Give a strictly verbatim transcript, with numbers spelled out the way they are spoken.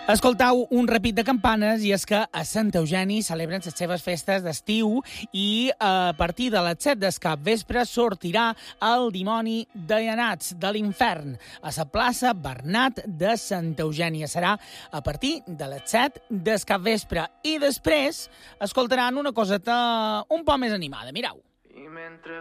Escoltau un repic de campanes i és que a Sant Eugeni celebren les seves festes d'estiu i a partir de les set del capvespre sortirà el dimoni de Llanats, de l'infern, a la plaça Bernat de Sant Eugeni. Serà a partir de les set del capvespre i després escoltaran una coseta un poc més animada. Mirau. I mentre